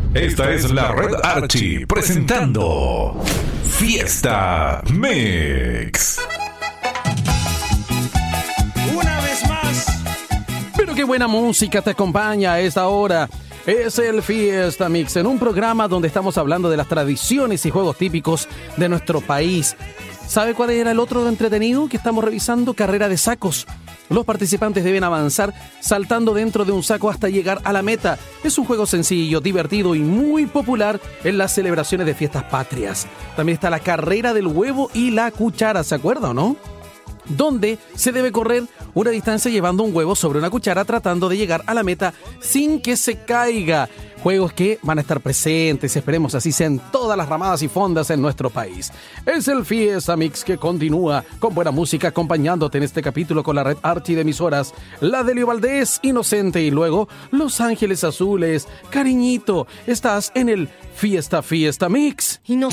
Esta es la Red Archie presentando Fiesta Mix. Una vez más. Pero qué buena música te acompaña a esta hora. Es el Fiesta Mix, en un programa donde estamos hablando de las tradiciones y juegos típicos de nuestro país. ¿Sabe cuál era el otro entretenido que estamos revisando? Carrera de sacos. Los participantes deben avanzar saltando dentro de un saco hasta llegar a la meta. Es un juego sencillo, divertido y muy popular en las celebraciones de fiestas patrias. También está la carrera del huevo y la cuchara, ¿se acuerda o no? Donde se debe correr una distancia llevando un huevo sobre una cuchara tratando de llegar a la meta sin que se caiga. Juegos que van a estar presentes, esperemos así sean todas las ramadas y fondas en nuestro país. Es el Fiesta Mix que continúa con buena música acompañándote en este capítulo con la Red Archie de emisoras, la de Leo Valdés, Inocente y luego Los Ángeles Azules. Cariñito, estás en el Fiesta Mix.